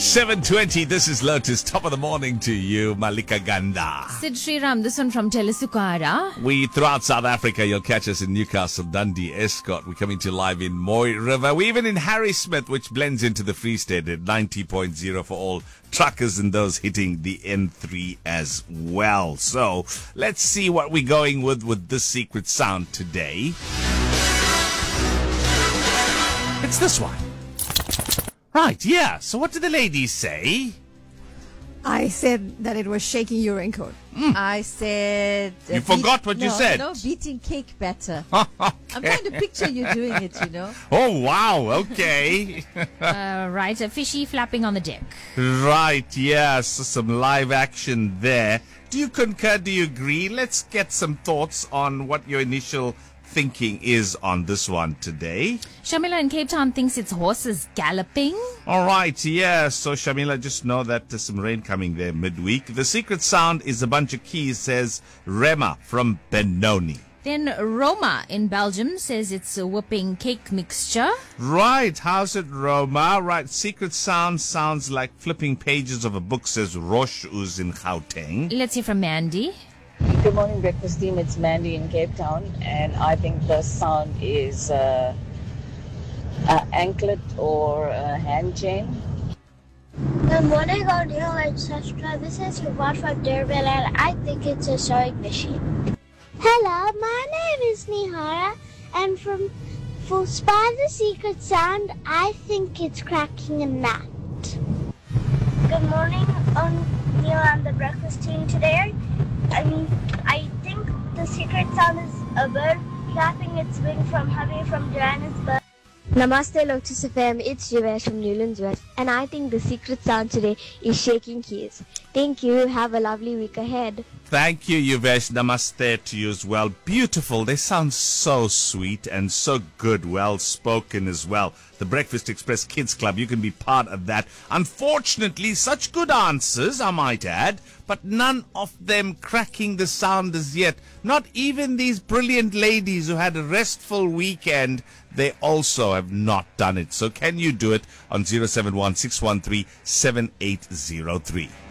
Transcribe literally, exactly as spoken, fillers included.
seven twenty, this is Lotus. Top of the morning to you, Malika Ganda. Sid Sriram, this one from Telesukara. We, throughout South Africa, you'll catch us in Newcastle, Dundee, Escott. We're coming to you live in Moy River. We're even in Harrismith, which blends into the Free State at ninety point zero for all truckers and those hitting the N three as well. So, let's see what we're going with with this secret sound today. It's this one. Right, yeah. So what did the ladies say? I said that it was shaking your raincoat. Mm. I said... You forgot what no, you said. No, beating cake batter. Okay. I'm trying to picture you doing it, you know. Oh, wow. Okay. uh, right, a fishy flapping on the deck. Right, yeah. So some live action there. Do you concur? Do you agree? Let's get some thoughts on what your initial thinking is on this one today. Shamila in Cape Town thinks it's horses galloping. All right, yeah. So Shamila, just know that there's some rain coming there midweek. The secret sound is a bunch of keys, says Rema from Benoni. Then Roma in Belgium says it's a whipping cake mixture. Right, how's it, Roma? Right, secret sound sounds like flipping pages of a book, says Rosh Uz in Gauteng. Let's hear from Mandy. Good morning, breakfast team. It's Mandy in Cape Town, and I think the sound is uh, an anklet or a hand chain. Good morning, O'Neill and Sastra. This is Yvonne from Durban, and I think it's a sewing machine. Hello, my name is Nihara, and from for Spy the Secret Sound, I think it's cracking a nut. Good morning, O'Neill and the breakfast team today. I mean, I think the secret sound is a bird flapping its wing from Javi from Johannesburg. Namaste, Lotus F M. It's Jivesh from Newlands West, and I think the secret sound today is shaking keys. Thank you. Have a lovely week ahead. Thank you, Yuvesh. Namaste to you as well. Beautiful. They sound so sweet and so good, well spoken as well. The Breakfast Express Kids Club, you can be part of that. Unfortunately, such good answers, I might add, but none of them cracking the sound as yet. Not even these brilliant ladies who had a restful weekend. They also have not done it. So can you do it on zero seven one six one three seven eight zero three?